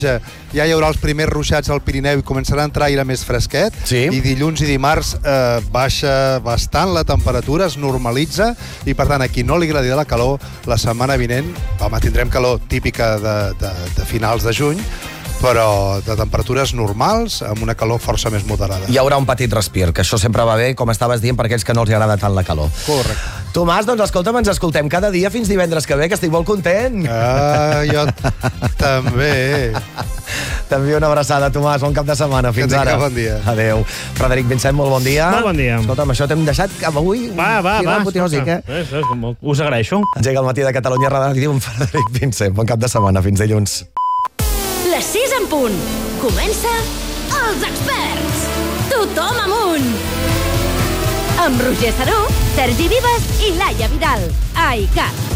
ja hi haurà els primers ruixats al Pirineu i començarà a entrar aire més fresquet, i dilluns i dimarts baixa bastant la temperatura, es normalitza, i per tant a qui no li agradi la calor, la setmana vinent tindrem calor típica de finals de juny, però de temperatures normals, amb una calor força més moderada. Hi haurà un petit respir, que això sempre va bé, com estaves dient, per aquells que no els agrada tant la calor. Correcte. Tomàs, doncs escolta'm, ens escoltem cada dia fins divendres que ve, que estic molt content. Jo també. T'envio una abraçada, Tomàs, bon cap de setmana. Fins ara. Bon dia. Adéu. Frederic Vincent, molt bon dia. Molt bon dia. Escolta'm, això t'hem deixat cap avui. Va. Us agraeixo. Engega el matí de Catalunya Ràdio amb Frederic Vincent. Bon cap de setmana, fins dilluns. Les 6 en punt. Comença Els Experts. Tothom amunt. Amb Roger Saró, Sergi Vives i Laia Vidal. A ICAT.